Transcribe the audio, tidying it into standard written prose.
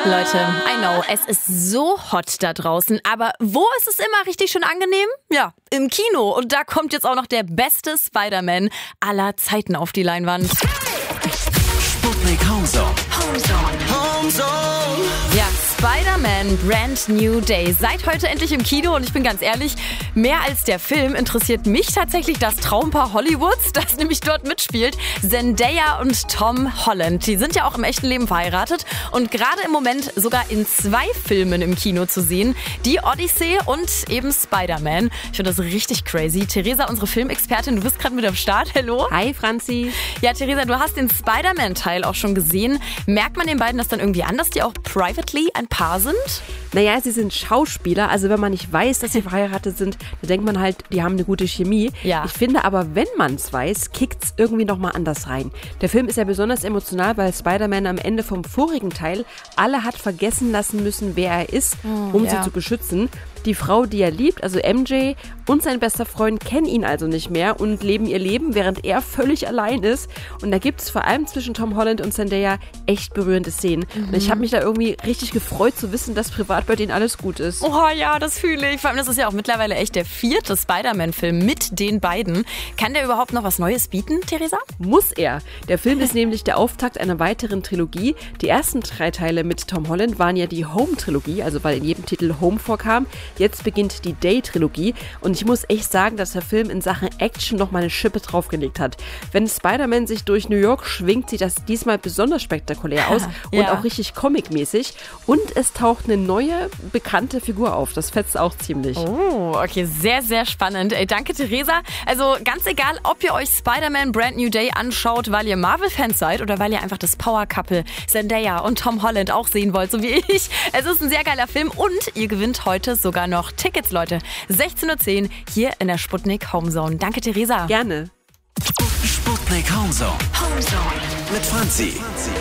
Leute, I know, es ist so hot da draußen, aber wo ist es immer richtig schön angenehm? Ja, im Kino. Und da kommt jetzt auch noch der beste Spider-Man aller Zeiten auf die Leinwand. Sputnik Homezone. Ja, Spider-Man Brand New Day. Seit heute endlich im Kino und ich bin ganz ehrlich, mehr als der Film interessiert mich tatsächlich das Traumpaar Hollywoods, das nämlich dort mitspielt. Zendaya und Tom Holland. Die sind ja auch im echten Leben verheiratet und gerade im Moment sogar in 2 Filmen im Kino zu sehen. Die Odyssey und eben Spider-Man. Ich finde das richtig crazy. Theresa, unsere Filmexpertin, du bist gerade mit am Start. Hallo. Hi Franzi. Ja, Theresa, du hast den Spider-Man-Teil auch schon gesehen. Merkt man den beiden das dann irgendwie an, dass die auch privately ein Paar sind? Naja, sie sind Schauspieler, also wenn man nicht weiß, dass sie verheiratet sind, dann denkt man halt, die haben eine gute Chemie. Ja. Ich finde aber, wenn man es weiß, kickt's irgendwie nochmal anders rein. Der Film ist ja besonders emotional, weil Spider-Man am Ende vom vorigen Teil alle hat vergessen lassen müssen, wer er ist, um sie zu beschützen. Die Frau, die er liebt, also MJ und sein bester Freund kennen ihn also nicht mehr und leben ihr Leben, während er völlig allein ist. Und da gibt es vor allem zwischen Tom Holland und Zendaya echt berührende Szenen. Und ich habe mich da irgendwie richtig gefreut zu wissen, dass privat bei denen alles gut ist. Oh ja, das fühle ich. Vor allem, das ist ja auch mittlerweile echt der 4. Spider-Man-Film mit den beiden. Kann der überhaupt noch was Neues bieten, Theresa? Muss er. Der Film ist nämlich der Auftakt einer weiteren Trilogie. Die ersten 3 Teile mit Tom Holland waren ja die Home-Trilogie, also weil in jedem Titel Home vorkam. Jetzt beginnt die Day-Trilogie und ich muss echt sagen, dass der Film in Sachen Action noch mal eine Schippe draufgelegt hat. Wenn Spider-Man sich durch New York schwingt, sieht das diesmal besonders spektakulär aus und auch richtig comic-mäßig. Und es taucht eine neue, bekannte Figur auf. Das fetzt auch ziemlich. Oh, okay, sehr, sehr spannend. Ey, danke, Theresa. Also ganz egal, ob ihr euch Spider-Man Brand New Day anschaut, weil ihr Marvel-Fans seid oder weil ihr einfach das Power-Couple Zendaya und Tom Holland auch sehen wollt, so wie ich. Es ist ein sehr geiler Film und ihr gewinnt heute sogar noch Tickets, Leute. 16:10 Uhr hier in der Sputnik Homezone. Danke, Theresa. Gerne. Sputnik Homezone. Mit Franzi.